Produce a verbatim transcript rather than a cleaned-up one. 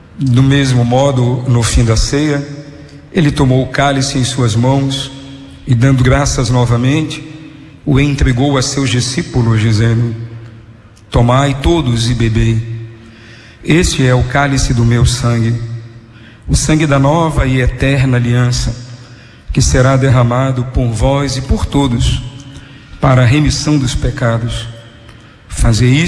Do mesmo modo, no fim da ceia, ele tomou o cálice em suas mãos e, dando graças novamente, o entregou a seus discípulos, dizendo: tomai todos e bebei. Este é o cálice do meu sangue, o sangue da nova e eterna aliança, que será derramado por vós e por todos, para a remissão dos pecados. Fazei isto